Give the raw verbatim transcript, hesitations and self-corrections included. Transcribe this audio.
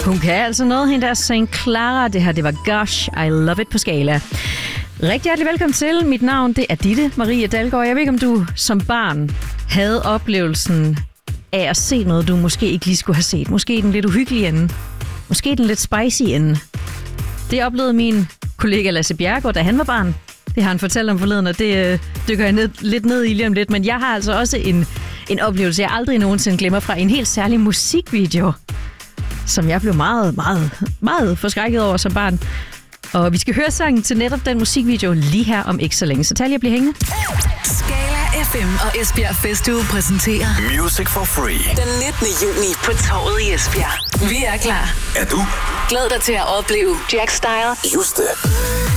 Hun kan altså noget, hende der Saint Clara. Det her, det var Gosh, I Love It på Skala. Rigtig hjertelig velkommen til. Mit navn, det er Ditte Marie Dalgaard. Jeg ved ikke, om du som barn havde oplevelsen af at se noget, du måske ikke lige skulle have set. Måske den lidt uhyggelige ende. Måske den lidt spicy ende. Det oplevede min kollega Lasse Bjerregaard, da han var barn. Det har han fortalt om forleden, og det øh, dykker jeg ned, lidt ned i lige om lidt. Men jeg har altså også en, en oplevelse, jeg aldrig nogensinde glemmer fra en helt særlig musikvideo, som jeg blev meget, meget, meget forskrækket over som barn. Og vi skal høre sangen til netop den musikvideo lige her om ikke så længe. Så Talje, bliver hængende. Skala F M og Esbjerg Festuge præsenterer Music for Free den nittende juni på Torvet i Esbjerg. Vi er klar. Er du? Glæd dig til at opleve Jack Style, Juste,